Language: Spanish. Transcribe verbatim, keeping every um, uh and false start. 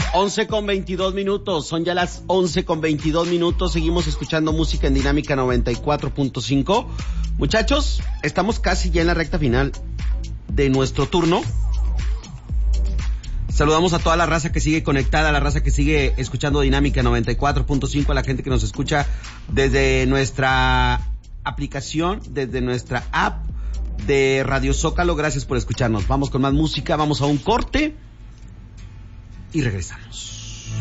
once con veintidós minutos, son ya las once con veintidós minutos, seguimos escuchando música en Dinámica noventa y cuatro punto cinco. Muchachos, estamos casi ya en la recta final de nuestro turno. Saludamos a toda la raza que sigue conectada, a la raza que sigue escuchando Dinámica noventa y cuatro punto cinco, a la gente que nos escucha desde nuestra aplicación, desde nuestra app de Radio Zócalo. Gracias por escucharnos. Vamos con más música, vamos a un corte y regresamos.